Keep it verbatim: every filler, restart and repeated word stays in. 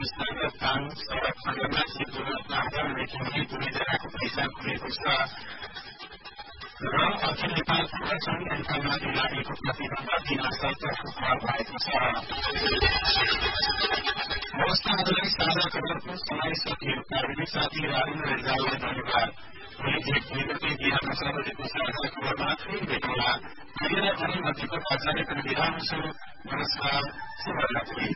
विस्तार र ताङ सड़क खण्डमा एक दुर्घटनाबाट मृत्युमुखी दुवैजनाको पहिचान भएको छ र अखिल नेपाल फुटबल संघ एन्कामाथि लागेको प्रतिबन्ध दिन सरकारको पहल भएको छ। हवस् आजलाई साझा खबरको समय सकियो। प्राविधिक साथी राहुल रेजाललाई धन्यवाद। भोलि एक दुई बजे बिहान छ बजेको साझा खबरमा फेरि भेटौँला। अहिले नै मध्यको आचार्यको विधा हुन्छु। नमस्कार, शुभरात्री।